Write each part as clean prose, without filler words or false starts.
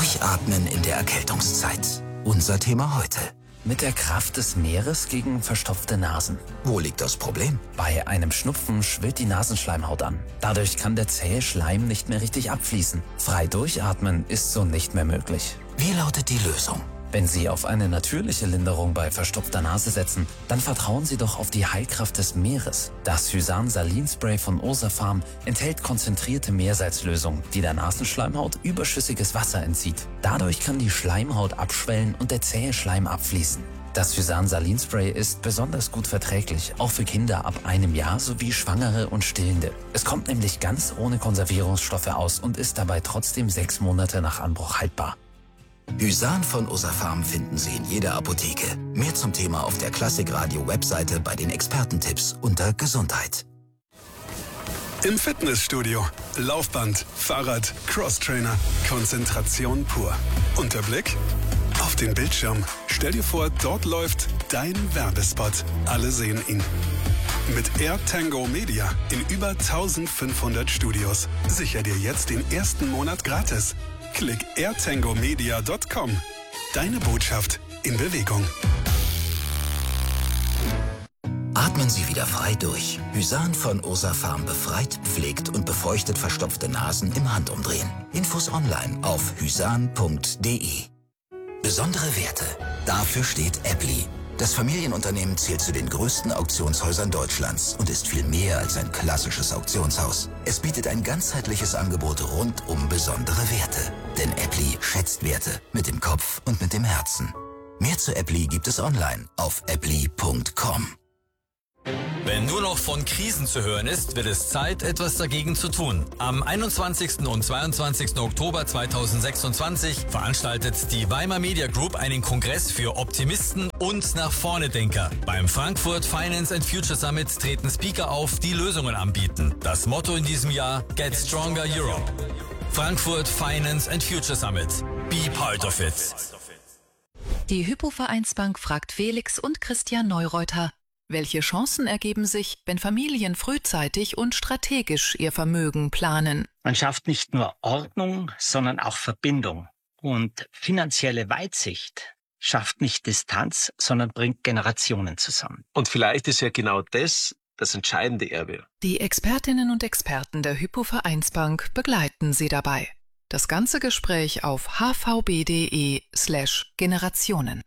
Durchatmen in der Erkältungszeit. Unser Thema heute. Mit der Kraft des Meeres gegen verstopfte Nasen. Wo liegt das Problem? Bei einem Schnupfen schwillt die Nasenschleimhaut an. Dadurch kann der zähe Schleim nicht mehr richtig abfließen. Frei durchatmen ist so nicht mehr möglich. Wie lautet die Lösung? Wenn Sie auf eine natürliche Linderung bei verstopfter Nase setzen, dann vertrauen Sie doch auf die Heilkraft des Meeres. Das Hysan-Salin-Spray von Ursa Farm enthält konzentrierte Meersalzlösung, die der Nasenschleimhaut überschüssiges Wasser entzieht. Dadurch kann die Schleimhaut abschwellen und der zähe Schleim abfließen. Das Hysan-Salin-Spray ist besonders gut verträglich, auch für Kinder ab 1 Jahr sowie Schwangere und Stillende. Es kommt nämlich ganz ohne Konservierungsstoffe aus und ist dabei trotzdem 6 Monate nach Anbruch haltbar. Hysan von Ursa Farm finden Sie in jeder Apotheke. Mehr zum Thema auf der Klassikradio-Webseite bei den Expertentipps unter Gesundheit. Im Fitnessstudio. Laufband, Fahrrad, Crosstrainer. Konzentration pur. Und der Blick auf den Bildschirm. Stell dir vor, dort läuft dein Werbespot. Alle sehen ihn. Mit AirTango Media in über 1500 Studios. Sicher dir jetzt den ersten Monat gratis. Klick airtangomedia.com. Deine Botschaft in Bewegung. Atmen Sie wieder frei durch. Hysan von Ursa Farm befreit, pflegt und befeuchtet verstopfte Nasen im Handumdrehen. Infos online auf hysan.de. Besondere Werte. Dafür steht Appli. Das Familienunternehmen zählt zu den größten Auktionshäusern Deutschlands und ist viel mehr als ein klassisches Auktionshaus. Es bietet ein ganzheitliches Angebot rund um besondere Werte. Denn Appli schätzt Werte mit dem Kopf und mit dem Herzen. Mehr zu Appli gibt es online auf appli.com. Wenn nur noch von Krisen zu hören ist, wird es Zeit, etwas dagegen zu tun. Am 21. und 22. Oktober 2026 veranstaltet die Weimar Media Group einen Kongress für Optimisten und Nach-Vorne-Denker. Beim Frankfurt Finance and Future Summit treten Speaker auf, die Lösungen anbieten. Das Motto in diesem Jahr: Get Stronger Europe. Frankfurt Finance and Future Summit. Be part of it. Die Hypo-Vereinsbank fragt Felix und Christian Neureuter: Welche Chancen ergeben sich, wenn Familien frühzeitig und strategisch ihr Vermögen planen? Man schafft nicht nur Ordnung, sondern auch Verbindung. Und finanzielle Weitsicht schafft nicht Distanz, sondern bringt Generationen zusammen. Und vielleicht ist ja genau das entscheidende Erbe. Die Expertinnen und Experten der Hypo-Vereinsbank begleiten Sie dabei. Das ganze Gespräch auf hvb.de/Generationen.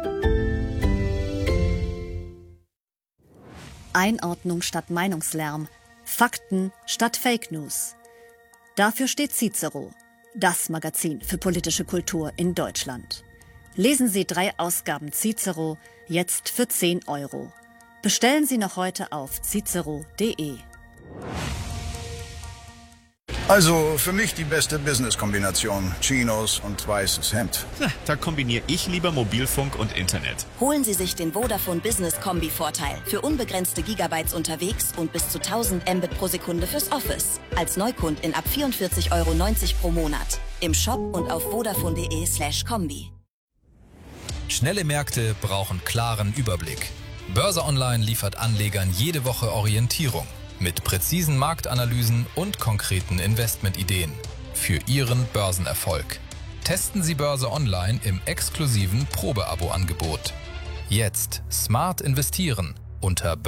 Einordnung statt Meinungslärm, Fakten statt Fake News. Dafür steht Cicero, das Magazin für politische Kultur in Deutschland. Lesen Sie 3 Ausgaben Cicero jetzt für 10 €. Bestellen Sie noch heute auf cicero.de. Also für mich die beste Business-Kombination. Chinos und weißes Hemd. Da kombiniere ich lieber Mobilfunk und Internet. Holen Sie sich den Vodafone Business Kombi-Vorteil für unbegrenzte Gigabytes unterwegs und bis zu 1000 Mbit pro Sekunde fürs Office. Als Neukundin ab 44,90 € pro Monat. Im Shop und auf vodafone.de/kombi. Schnelle Märkte brauchen klaren Überblick. Börse Online liefert Anlegern jede Woche Orientierung. Mit präzisen Marktanalysen und konkreten Investmentideen für Ihren Börsenerfolg. Testen Sie Börse Online im exklusiven Probeabo-Angebot. Jetzt smart investieren unter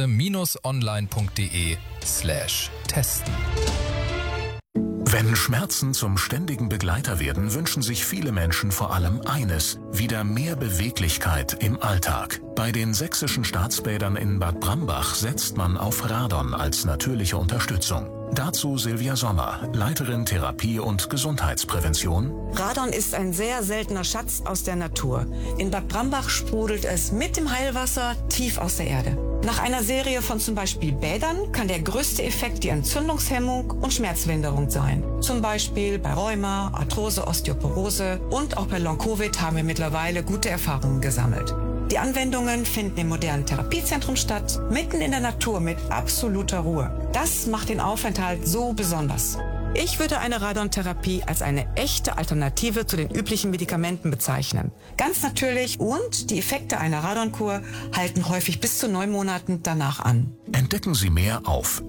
börse-online.de/testen. Wenn Schmerzen zum ständigen Begleiter werden, wünschen sich viele Menschen vor allem eines: wieder mehr Beweglichkeit im Alltag. Bei den sächsischen Staatsbädern in Bad Brambach setzt man auf Radon als natürliche Unterstützung. Dazu Silvia Sommer, Leiterin Therapie und Gesundheitsprävention. Radon ist ein sehr seltener Schatz aus der Natur. In Bad Brambach sprudelt es mit dem Heilwasser tief aus der Erde. Nach einer Serie von zum Beispiel Bädern kann der größte Effekt die Entzündungshemmung und Schmerzlinderung sein. Zum Beispiel bei Rheuma, Arthrose, Osteoporose und auch bei Long-Covid haben wir mittlerweile gute Erfahrungen gesammelt. Die Anwendungen finden im modernen Therapiezentrum statt, mitten in der Natur mit absoluter Ruhe. Das macht den Aufenthalt so besonders. Ich würde eine Radontherapie als eine echte Alternative zu den üblichen Medikamenten bezeichnen. Ganz natürlich, und die Effekte einer Radonkur halten häufig bis zu 9 Monaten danach an. Entdecken Sie mehr auf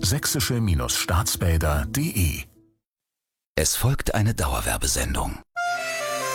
sächsische-staatsbäder.de. Es folgt eine Dauerwerbesendung.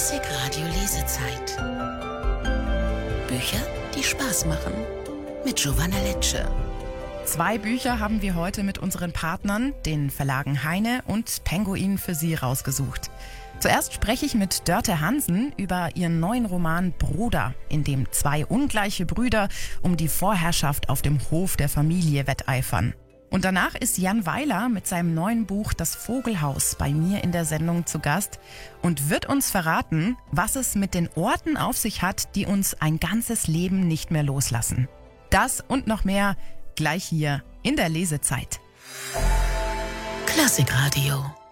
Klassikradio Lesezeit. Bücher, die Spaß machen. Mit Giovanna Lecce. 2 Bücher haben wir heute mit unseren Partnern, den Verlagen Heine und Penguin, für Sie rausgesucht. Zuerst spreche ich mit Dörte Hansen über ihren neuen Roman Bruder, in dem 2 ungleiche Brüder um die Vorherrschaft auf dem Hof der Familie wetteifern. Und danach ist Jan Weiler mit seinem neuen Buch Das Vogelhaus bei mir in der Sendung zu Gast und wird uns verraten, was es mit den Orten auf sich hat, die uns ein ganzes Leben nicht mehr loslassen. Das und noch mehr gleich hier in der Lesezeit. Klassikradio.